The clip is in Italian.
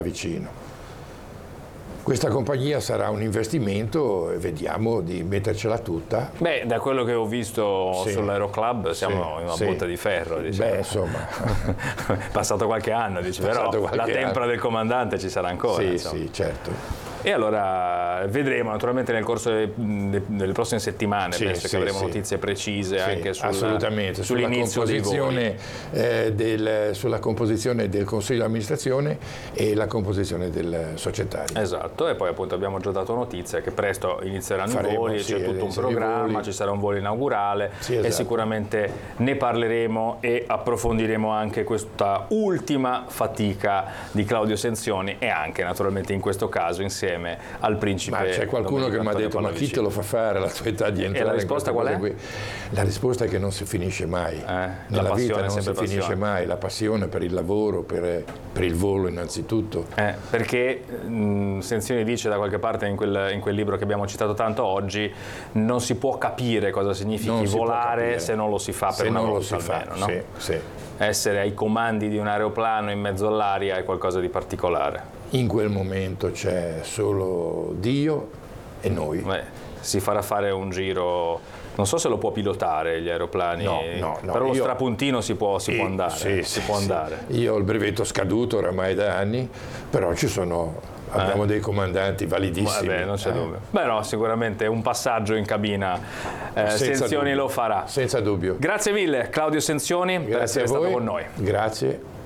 vicino. Questa compagnia sarà un investimento e vediamo di mettercela tutta. Beh, da quello che ho visto sull'Aeroclub siamo in una botta di ferro. Diciamo. Beh, insomma. Passato qualche anno, dice, però la tempra del comandante ci sarà ancora. Sì, certo. E allora vedremo naturalmente nel corso delle prossime settimane, penso che avremo notizie precise anche sull'inizio dei voli. Sulla composizione del Consiglio di amministrazione e la composizione del societario. Esatto, e poi appunto abbiamo già dato notizia che presto inizieranno i voli, c'è tutto un programma, ci sarà un volo inaugurale e sicuramente ne parleremo e approfondiremo anche questa ultima fatica di Claudio Sensioni e anche naturalmente in questo caso insieme al principe. Ma c'è qualcuno che mi ha detto: ma chi te lo fa fare alla tua età di entrare? E la risposta qual è? Qui? La risposta è che non si finisce mai. Nella vita non si finisce mai. La passione per il lavoro, per il volo innanzitutto. Perché Sensioni dice da qualche parte in quel libro che abbiamo citato tanto oggi, non si può capire cosa significhi volare se non lo si fa per una volta almeno, no? Sì. Essere ai comandi di un aeroplano in mezzo all'aria è qualcosa di particolare. In quel momento c'è solo Dio e noi. Si farà fare un giro, non so se lo può pilotare gli aeroplani, no, però lo strapuntino si può andare. Andare. Io ho il brevetto scaduto oramai da anni, però abbiamo dei comandanti validissimi. Vabbè, non c'è dubbio. Beh no, sicuramente un passaggio in cabina Sensioni lo farà. Senza dubbio. Grazie mille Claudio Sensioni per essere stato con noi. Grazie.